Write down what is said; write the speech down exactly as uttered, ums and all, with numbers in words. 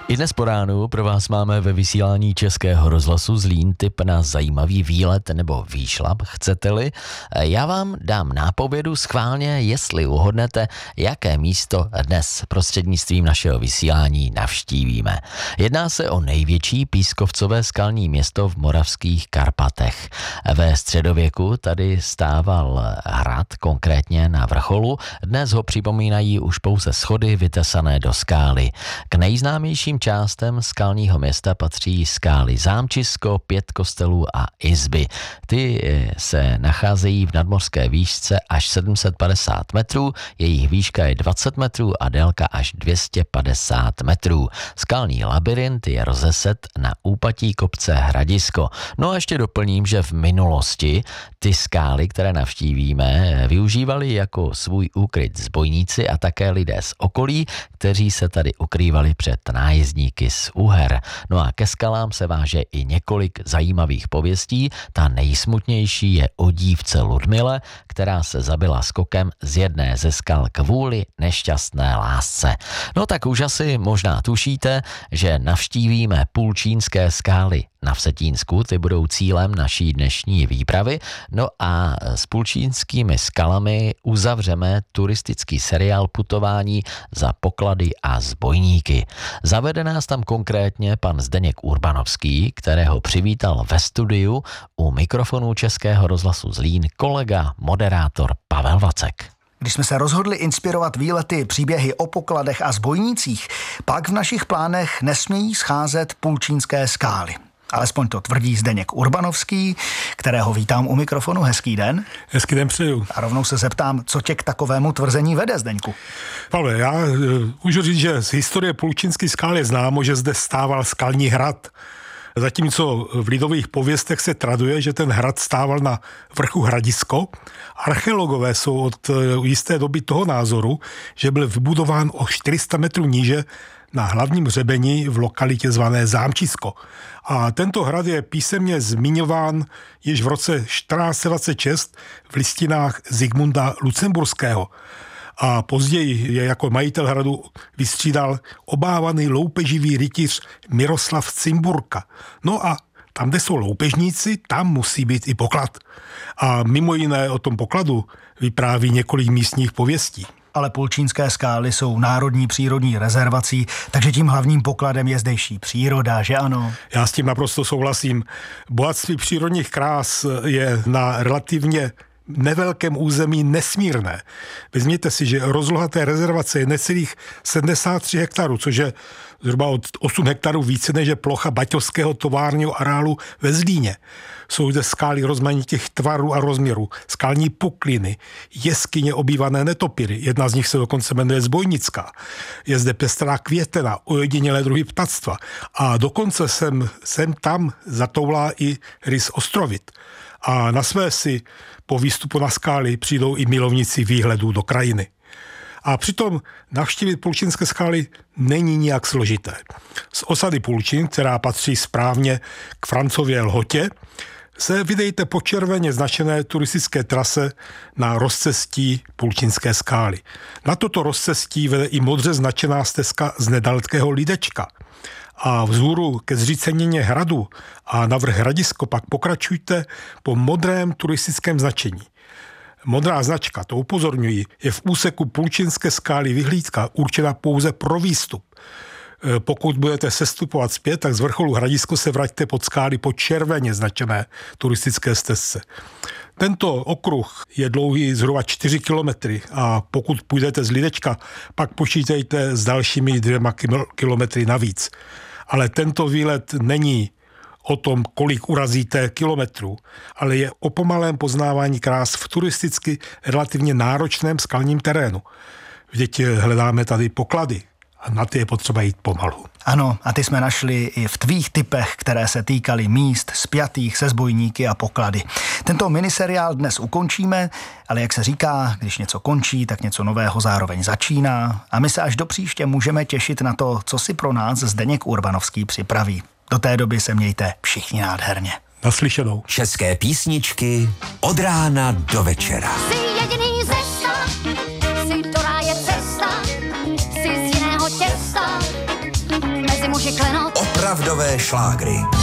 I dnes po ránu pro vás máme ve vysílání Českého rozhlasu Zlín tip na zajímavý výlet nebo výšlap, chcete-li. Já vám dám nápovědu schválně, jestli uhodnete, jaké místo dnes prostřednictvím našeho vysílání navštívíme. Jedná se o největší pískovcové skalní město v moravských Karpatech. Ve středověku tady stával hrad, konkrétně na vrcholu. Dnes ho připomínají už pouze schody vytesané do skály. K nejznámějším částem skalního města patří skály Zámčisko, pět kostelů a izby. Ty se nacházejí v nadmořské výšce až sedm set padesát metrů, jejich výška je dvacet metrů a délka až dvě stě padesát metrů. Skalní labyrint je rozeset na úpatí kopce Hradisko. No a ještě doplním, že v minulosti ty skály, které navštívíme, využívali jako svůj úkryt zbojníci a také lidé z okolí, kteří se tady ukrývali před nájezdníky z Uher. No a ke skalám se váže i několik zajímavých pověstí. Ta nejsmutnější je o dívce Ludmile, která se zabila skokem z jedné ze skal kvůli nešťastné lásce. No tak už asi možná tušíte, že navštívíme půlčínské skály na Vsetínsku, ty budou cílem naší dnešní výpravy. No a s půlčínskými skalami uzavřeme turistický seriál putování za poklady a zbojníky. Zavede nás tam konkrétně pan Zdeněk Urbanovský, kterého přivítal ve studiu u mikrofonu Českého rozhlasu Zlín kolega, moderátor Pavel Vacek. Když jsme se rozhodli inspirovat výlety příběhy o pokladech a zbojnících, pak v našich plánech nesmějí scházet půlčínské skály. Alespoň to tvrdí Zdeněk Urbanovský, kterého vítám u mikrofonu. Hezký den. Hezký den přeju. A rovnou se zeptám, co tě k takovému tvrzení vede, Zdeňku? Pavle, já uh, můžu říct, že z historie půlčínských skál je známo, že zde stával skalní hrad. Zatímco v lidových pověstech se traduje, že ten hrad stával na vrchu Hradisko. Archeologové jsou od jisté doby toho názoru, že byl vybudován o čtyři sta metrů níže na hlavním hřebeni v lokalitě zvané Zámčisko. A tento hrad je písemně zmiňován již v roce čtrnáct set dvacet šest v listinách Zikmunda Lucemburského. A později je jako majitel hradu vystřídal obávaný loupeživý rytíř Miroslav Cimburka. No a tam, kde jsou loupežníci, tam musí být i poklad. A mimo jiné o tom pokladu vypráví několik místních pověstí. Ale půlčínské skály jsou národní přírodní rezervací, takže tím hlavním pokladem je zdejší příroda, že ano? Já s tím naprosto souhlasím. Bohatství přírodních krás je na relativně nevelkém území nesmírné. Vezměte si, že rozloha té rezervace je necelých sedmdesát tři hektarů, což je zhruba od osm hektarů více než je plocha baťovského továrního areálu ve Zlíně. Jsou zde skály rozmanitých tvarů a rozměrů, skalní pukliny, jeskyně obývané netopyry, jedna z nich se dokonce jmenuje Zbojnická. Je zde pestrá květena, ojedinělé druhy ptactva a dokonce sem, sem tam zatoulá i rys ostrovit. A na své si po výstupu na skály přijdou i milovníci výhledů do krajiny. A přitom navštívit půlčínské skály není nijak složité. Z osady Půlčín, která patří správně k Francově Lhotě, se vydejte po červeně značené turistické trase na rozcestí Půlčínské skály. Na toto rozcestí vede i modře značená stezka z nedalekého Lidečka. A vzhůru ke zřícenině hradu a na vrch Hradisko pak pokračujte po modrém turistickém značení. Modrá značka, to upozorňuji, je v úseku Půlčínské skály vyhlídka určena pouze pro výstup. Pokud budete sestupovat zpět, tak z vrcholu Hradisko se vraťte pod skály po červeně značené turistické stezce. Tento okruh je dlouhý zhruba čtyři kilometry a pokud půjdete z Lidečka, pak počítejte s dalšími dvěma kilometry navíc. Ale tento výlet není o tom, kolik urazíte kilometrů, ale je o pomalém poznávání krás v turisticky relativně náročném skalním terénu. Vždyť hledáme tady poklady a na ty je potřeba jít pomalu. Ano, a ty jsme našli i v tvých tipech, které se týkaly míst spjatých se zbojníky a poklady. Tento miniseriál dnes ukončíme, ale jak se říká, když něco končí, tak něco nového zároveň začíná a my se až do příště můžeme těšit na to, co si pro nás Zdeněk Urbanovský připraví. Do té doby se mějte všichni nádherně. Naslyšenou. České písničky od rána do večera. Jsi jediný ze sta, jsi, která je cesta, jsi z jiného těsta, mezi muži klenot. Opravdové šlágry.